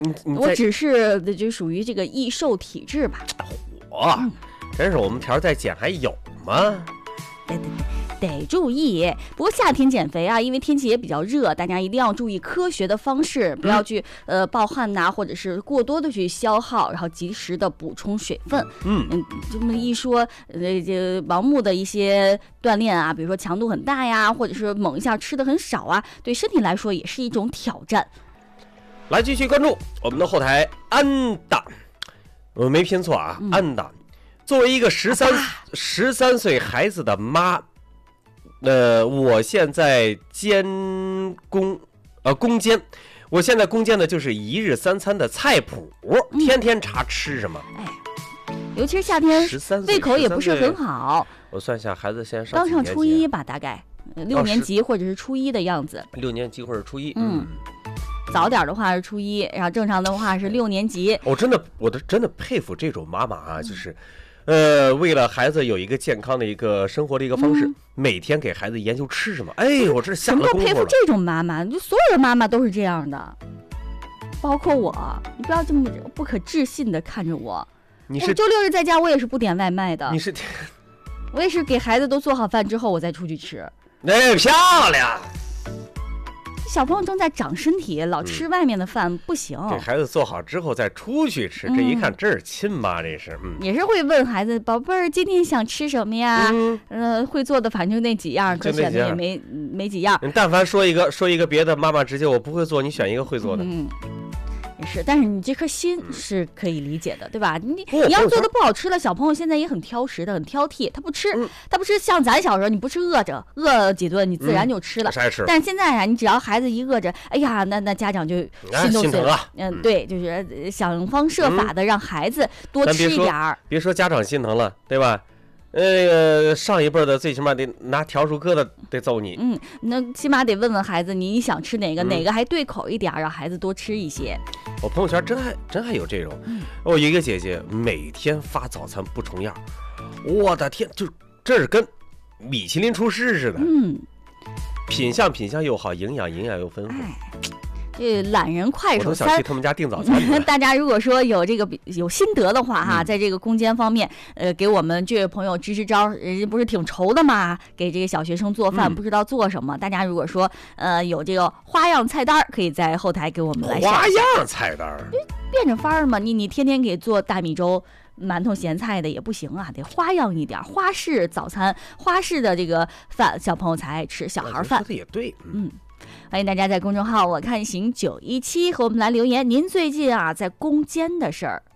我只是就属于这个易瘦体质吧。 真是我们条在减还有吗？ 得注意。不过夏天减肥啊，因为天气也比较热，大家一定要注意科学的方式，不要去暴汗呐，或者是过多的去消耗，然后及时的补充水分。这么一说，这盲目的一些锻炼啊，比如说强度很大呀，或者是猛一下吃的很少啊，对身体来说也是一种挑战。 来继续关注我们的后台安达，我没拼错啊，安达。作为一个13岁孩子的妈，我现在攻坚，我现在攻坚的就是一日3餐的菜谱，天天查吃什么。 尤其是夏天，胃口也不是很好。 我算一下，孩子现在刚上初一吧，大概6年级或者是初一的样子。 6年级或者初一， 早点的话是初一，然后正常的话是6年级。我真的佩服这种妈妈啊，就是。为了孩子有一个健康的一个生活的一个方式，每天给孩子研究吃什么。我这下了功夫了。 什么叫佩服这种妈妈？就所有的妈妈都是这样的，包括我。你不要这么不可置信的看着我。我周6日在家，我也是不点外卖的。我也是给孩子都做好饭之后，我再出去吃。 漂亮。 小朋友正在长身体，老吃外面的饭不行。 给孩子做好之后再出去吃，这一看这是亲妈，这是。 也是会问孩子，宝贝儿今天想吃什么呀？会做的反正那几样，可选的也没几样。 你但凡说一个别的，妈妈直接我不会做，你选一个会做的。 是，但是你这颗心是可以理解的，对吧？你要做的不好吃了，小朋友现在也很挑食的，很挑剔，他不吃，像咱小时候，你不吃饿几顿，你自然就吃了。但是现在啊，你只要孩子一饿着，哎呀，那家长就心都碎了。对，就是想方设法的让孩子多吃一点儿。 别说家长心疼了，对吧？上一辈的最起码得拿笤帚疙瘩得揍你。 那起码得问问孩子，你想吃哪个，哪个还对口一点，让孩子多吃一些。 我朋友圈真还有这种，我有一个姐姐每天发早餐不重样，我的天，就这是跟米其林厨师似的。品相又好，营养又丰富。 这懒人快手3， 我都想去他们家订早餐。 大家如果说有心得的话哈，在这个攻坚方面，给我们这位朋友支招，人家不是挺愁的嘛，给这个小学生做饭不知道做什么。大家如果说有这个花样菜单，可以在后台给我们来花样菜单， 变着法儿嘛。你天天给做大米粥、馒头、咸菜的也不行啊，得花样一点，花式早餐、花式的这个饭，小朋友才爱吃，小孩饭。 说的也对， 欢迎大家在公众号我看行917和我们来留言，您最近啊在攻坚的事儿。